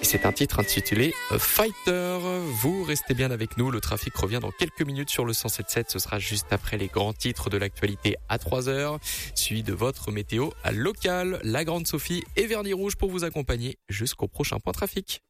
C'est un titre intitulé Fighter. Vous restez bien avec nous. Le trafic revient dans quelques minutes sur le 107.7. Ce sera juste après les grands titres de l'actualité à 3h. Suivi de votre météo locale. La Grande Sophie et Vernis Rouge pour vous accompagner jusqu'au prochain point trafic.